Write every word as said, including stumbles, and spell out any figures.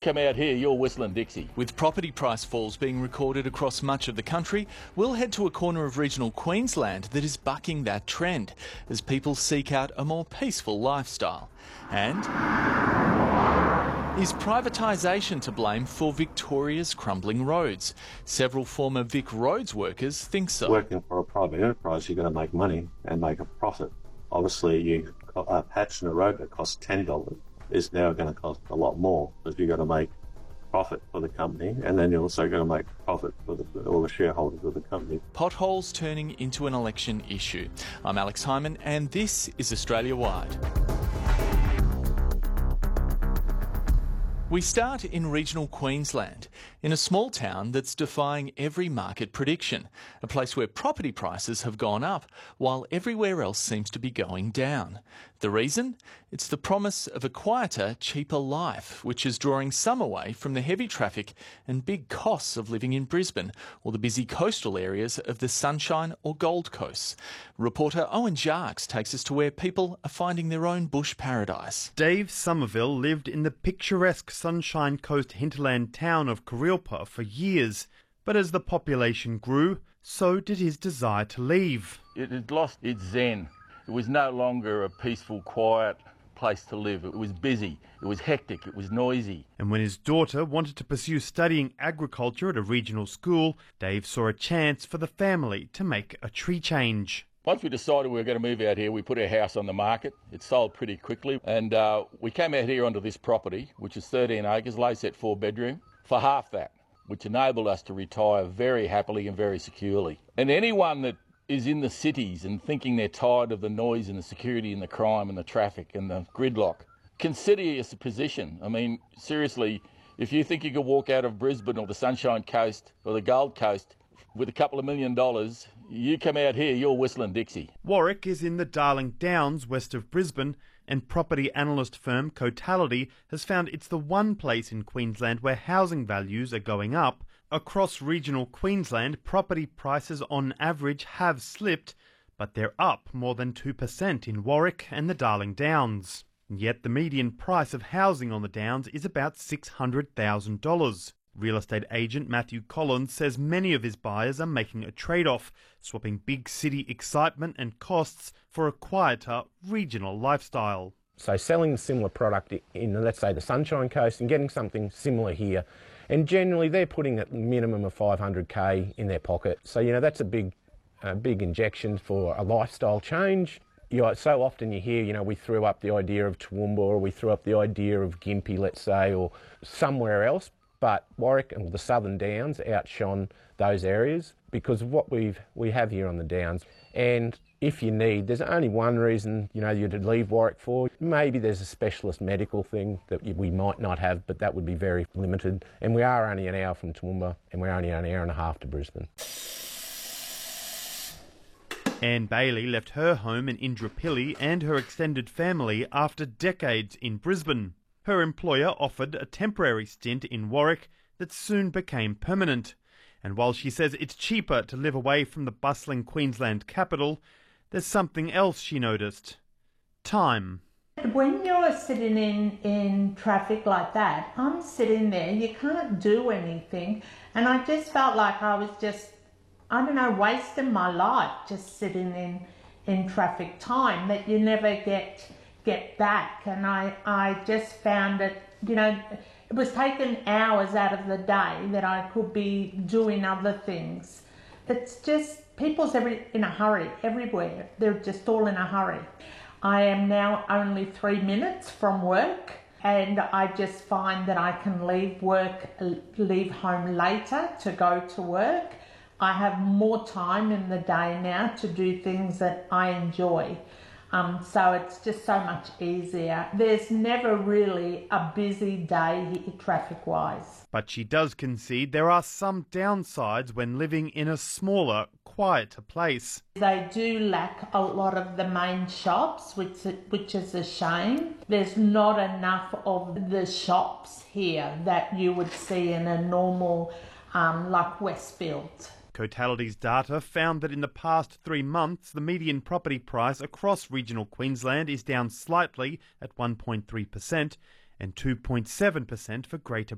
come out here, you're whistling Dixie. With property price falls being recorded across much of the country, we'll head to a corner of regional Queensland that is bucking that trend as people seek out a more peaceful lifestyle. And is privatisation to blame for Victoria's crumbling roads? Several former Vic Roads workers think so. Working for a private enterprise, you're going to make money and make a profit. Obviously, you a patch in a road that costs ten dollars is now going to cost a lot more because you've got to make profit for the company, and then you're also going to make profit for the, all the shareholders of the company. Potholes turning into an election issue. I'm Alex Hyman, and this is Australia Wide. We start in regional Queensland, in a small town that's defying every market prediction, a place where property prices have gone up while everywhere else seems to be going down. The reason? It's the promise of a quieter, cheaper life, which is drawing some away from the heavy traffic and big costs of living in Brisbane or the busy coastal areas of the Sunshine or Gold Coast. Reporter Owen Jarks takes us to where people are finding their own bush paradise. Dave Somerville lived in the picturesque Sunshine Coast hinterland town of Kurilpa for years, but as the population grew, so did his desire to leave. It had lost its zen. It was no longer a peaceful, quiet place to live. It was busy, it was hectic, it was noisy. And when his daughter wanted to pursue studying agriculture at a regional school, Dave saw a chance for the family to make a tree change. Once we decided we were going to move out here, we put our house on the market. It sold pretty quickly, and uh, we came out here onto this property, which is thirteen acres, low set four bedroom, for half that, which enabled us to retire very happily and very securely. And anyone that is in the cities and thinking they're tired of the noise and the security and the crime and the traffic and the gridlock, consider this a position. I mean, seriously, if you think you could walk out of Brisbane or the Sunshine Coast or the Gold Coast with a couple of million dollars, you come out here, you're whistling Dixie. Warwick is in the Darling Downs west of Brisbane, and property analyst firm Cotality has found it's the one place in Queensland where housing values are going up. Across regional Queensland, property prices on average have slipped, but they're up more than two percent in Warwick and the Darling Downs. Yet the median price of housing on the Downs is about six hundred thousand dollars. Real estate agent Matthew Collins says many of his buyers are making a trade-off, swapping big city excitement and costs for a quieter regional lifestyle. So selling a similar product in, let's say, the Sunshine Coast and getting something similar here. And generally they're putting a minimum of five hundred K in their pocket. So, you know, that's a big, uh, big injection for a lifestyle change. You know, so often you hear, you know, we threw up the idea of Toowoomba, or we threw up the idea of Gympie, let's say, or somewhere else. But Warwick and the Southern Downs outshone those areas because of what we've, we have here on the Downs. And if you need, there's only one reason, you know, you'd leave Warwick for. Maybe there's a specialist medical thing that we might not have, but that would be very limited. And we are only an hour from Toowoomba, and we're only an hour and a half to Brisbane. Anne Bailey left her home in Indooroopilly and her extended family after decades in Brisbane. Her employer offered a temporary stint in Warwick that soon became permanent. And while she says it's cheaper to live away from the bustling Queensland capital, there's something else she noticed. Time. When you're sitting in, in traffic like that, I'm sitting there, you can't do anything. And I just felt like I was just, I don't know, wasting my life just sitting in, in traffic time that you never get get back. And I, I just found it, you know, it was taking hours out of the day that I could be doing other things. It's just, people's every, in a hurry everywhere. They're just all in a hurry. I am now only three minutes from work, and I just find that I can leave work, leave home later to go to work. I have more time in the day now to do things that I enjoy. Um, so it's just so much easier. There's never really a busy day traffic-wise. But she does concede there are some downsides when living in a smaller, quieter place. They do lack a lot of the main shops, which, which is a shame. There's not enough of the shops here that you would see in a normal, um, like Westfield. Cotality's data found that in the past three months, the median property price across regional Queensland is down slightly at one point three percent and two point seven percent for Greater